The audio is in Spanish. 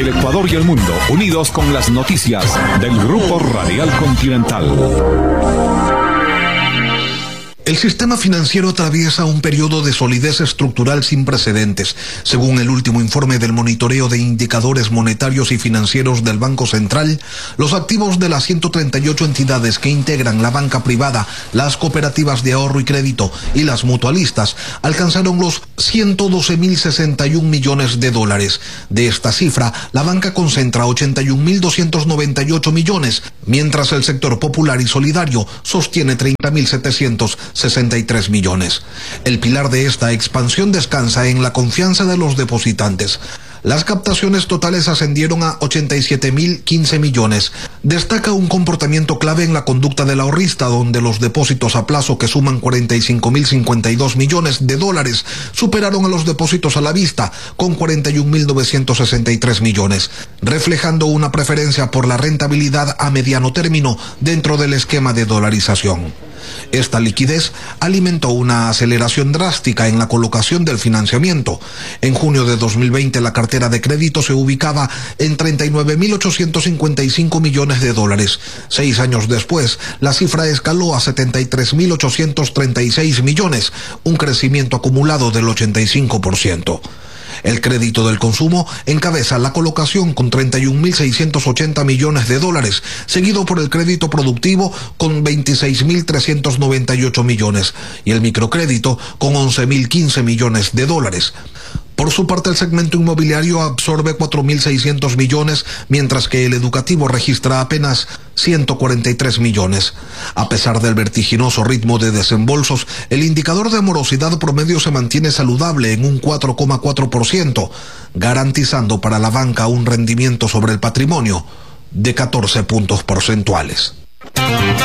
El Ecuador y el mundo, unidos con las noticias del Grupo Radial Continental. El sistema financiero atraviesa un periodo de solidez estructural sin precedentes. Según el último informe del monitoreo de indicadores monetarios y financieros del Banco Central, los activos de las 138 entidades que integran la banca privada, las cooperativas de ahorro y crédito y las mutualistas alcanzaron los 112.061 millones de dólares. De esta cifra, la banca concentra 81.298 millones, mientras el sector popular y solidario sostiene 30.763 millones. El pilar de esta expansión descansa en la confianza de los depositantes. Las captaciones totales ascendieron a 87.015 millones. Destaca un comportamiento clave en la conducta del ahorrista, donde los depósitos a plazo, que suman 45.052 millones de dólares, superaron a los depósitos a la vista, con 41.963 millones, reflejando una preferencia por la rentabilidad a mediano término dentro del esquema de dolarización. Esta liquidez alimentó una aceleración drástica en la colocación del financiamiento. En junio de 2020 la cartera de crédito se ubicaba en 39.855 millones de dólares. 6 años después, la cifra escaló a 73.836 millones, un crecimiento acumulado del 85%. El crédito del consumo encabeza la colocación con 31.680 millones de dólares, seguido por el crédito productivo con 26.398 millones y el microcrédito con 11.015 millones de dólares. Por su parte, el segmento inmobiliario absorbe 4.600 millones, mientras que el educativo registra apenas 143 millones. A pesar del vertiginoso ritmo de desembolsos, el indicador de morosidad promedio se mantiene saludable en un 4,4%, garantizando para la banca un rendimiento sobre el patrimonio de 14 puntos porcentuales.